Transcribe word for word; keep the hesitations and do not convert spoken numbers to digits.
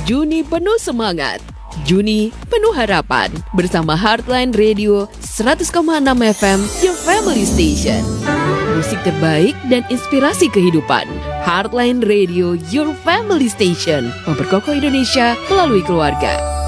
Juni penuh semangat, Juni penuh harapan. Bersama Heartline Radio seratus koma enam F M, Your Family Station. Musik terbaik dan inspirasi kehidupan. Heartline Radio, Your Family Station. Memperkokoh Indonesia melalui keluarga.